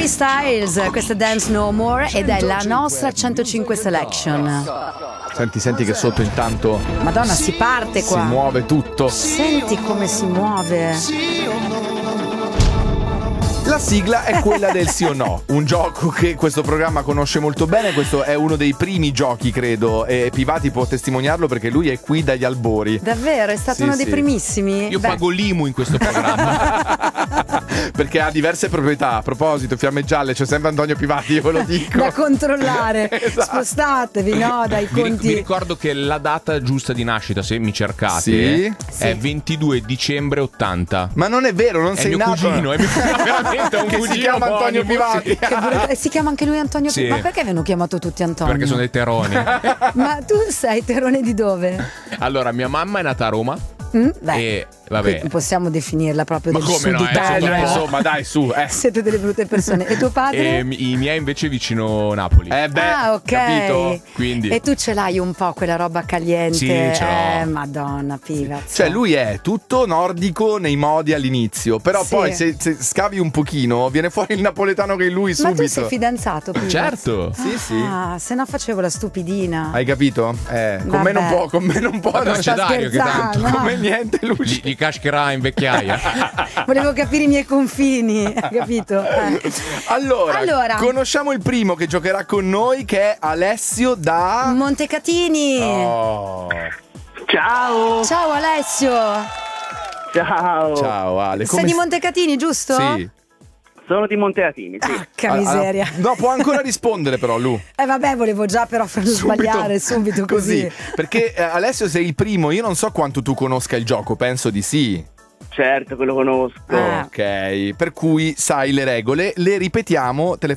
Harry Styles, questa è Dance No More ed è la nostra 105 Selection. Senti che sotto intanto Madonna, si parte qua. Si muove tutto. Senti come si muove. La sigla è quella del sì o no, un gioco che questo programma conosce molto bene. Questo è uno dei primi giochi, credo, e Pivati può testimoniarlo perché lui è qui dagli albori. Davvero? È stato uno dei primissimi? Io pago l'IMU in questo programma. Perché ha diverse proprietà. A proposito, Fiamme Gialle, c'è sempre Antonio Pivati, io ve lo dico. Da controllare. Esatto. Spostatevi, no, dai conti. Vi ricordo che la data giusta di nascita, se mi cercate, Sì? è 22 dicembre 80. Ma non è vero, non È sei mio nato. cugino, è mio cugino, veramente è un che cugino si chiama Antonio omonimo, Pivati. Che si chiama anche lui Antonio Sì. Ma perché vengono chiamato tutti Antonio? Perché sono dei teroni. Ma tu sei terone di dove? Allora, mia mamma è nata a Roma. Beh, E vabbè, qui possiamo definirla proprio ma del come sud no? Italia. Insomma, dai, su. Siete delle brutte persone. E tuo padre? I miei invece vicino Napoli. Ok. Capito? Quindi E tu ce l'hai un po' quella roba caliente? Sì, ce l'ho. Madonna, Pivaz. Cioè lui è tutto nordico nei modi all'inizio, però Sì. poi se scavi un pochino viene fuori il napoletano che è lui Ma subito. tu sei fidanzato, Pivaz? certo. Sì, sì. Ah, se no facevo la stupidina. Hai capito? Con me non può, con me non può. Ma non c'è Dario che tanto. scherzando, no? Come niente, Luci. Gli cascherà in vecchiaia. Volevo capire i miei confini, hai capito? Allora, conosciamo il primo che giocherà con noi, che è Alessio da Montecatini. Oh. Ciao! Ciao Alessio. Ciao! Ciao Ale. Sei di Montecatini, giusto? Sì. Sono di Monteatini, sì. Che miseria. No, può ancora rispondere però Lu. Vabbè, volevo già però farlo sbagliare subito così. Perché Alessio sei il primo, io non so quanto tu conosca il gioco, penso di sì. Certo che lo conosco. Ah. Ok, per cui sai le regole, le ripetiamo, te le